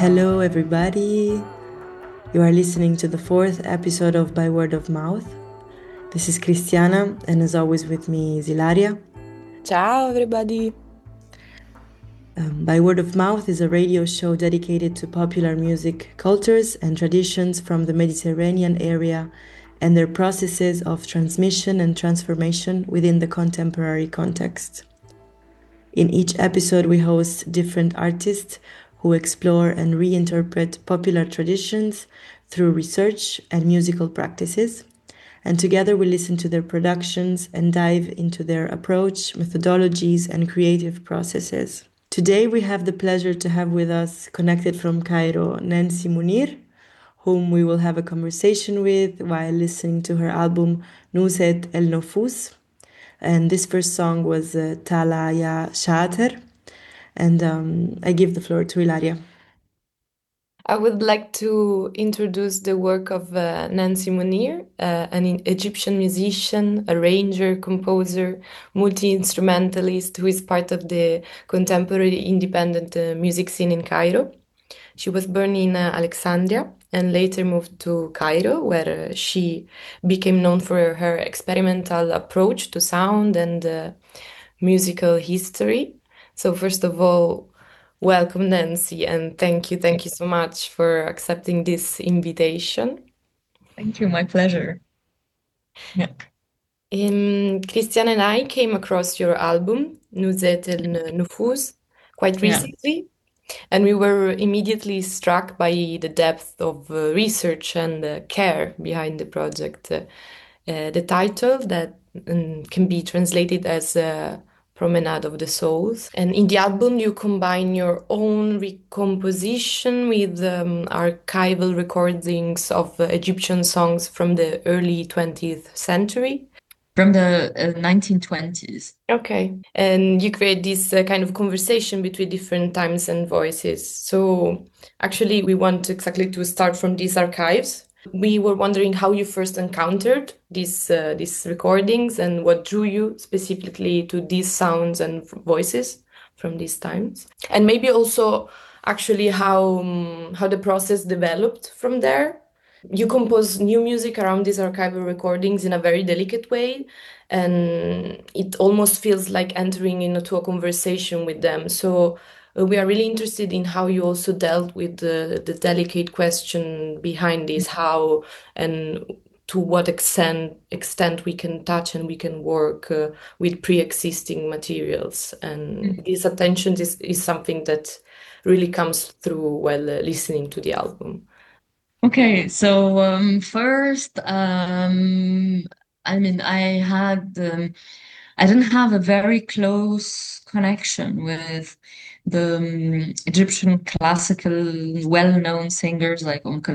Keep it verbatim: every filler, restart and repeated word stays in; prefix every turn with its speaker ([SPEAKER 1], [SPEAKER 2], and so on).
[SPEAKER 1] Hello, everybody. You are listening to the fourth episode of By Word of Mouth. This is Cristiana, and as always, with me is Ilaria.
[SPEAKER 2] Ciao, everybody.
[SPEAKER 1] Um, By Word of Mouth is a radio show dedicated to popular music cultures and traditions from the Mediterranean area and their processes of transmission and transformation within the contemporary context. In each episode, we host different artists who explore and reinterpret popular traditions through research and musical practices. And together we listen to their productions and dive into their approach, methodologies, and creative processes. Today we have the pleasure to have with us, connected from Cairo, Nancy Munir, whom we will have a conversation with while listening to her album Nuzet El Nofus. And this first song was uh, Tala Ya Shater. And um, I give the floor to Ilaria.
[SPEAKER 2] I would like to introduce the work of uh, Nancy Munir, uh, an Egyptian musician, arranger, composer, multi-instrumentalist who is part of the contemporary independent uh, music scene in Cairo. She was born in uh, Alexandria and later moved to Cairo, where uh, she became known for her experimental approach to sound and uh, musical history. So, first of all, welcome, Nancy, and thank you, thank you so much for accepting this invitation.
[SPEAKER 3] Thank you, my pleasure. Yeah.
[SPEAKER 2] Um, Christian and I came across your album, Nuzet el Nufus, quite
[SPEAKER 3] Yeah.
[SPEAKER 2] recently, and we were immediately struck by the depth of uh, research and uh, care behind the project. Uh, uh, the title that um, can be translated as uh, Promenade of the Souls. And in the album, you combine your own recomposition with um, archival recordings of uh, Egyptian songs from the early twentieth century.
[SPEAKER 3] From the uh, nineteen twenties.
[SPEAKER 2] Okay. And you create this uh, kind of conversation between different times and voices. So actually, we want exactly to start from these archives. We were wondering how you first encountered these uh, these recordings and what drew you specifically to these sounds and voices from these times, and maybe also actually how um, how the process developed from there. You compose new music around these archival recordings in a very delicate way, and it almost feels like entering into a conversation with them. So uh, we are really interested in how you also dealt with the, the delicate question behind this, how and to what extent extent we can touch and we can work uh, with pre-existing materials. And
[SPEAKER 3] Mm.
[SPEAKER 2] this attention is, is something that really comes through while uh, listening to the album.
[SPEAKER 3] Okay, so um, first, um, I mean, I had, um, I didn't have a very close connection with the um, Egyptian classical well-known singers like Umm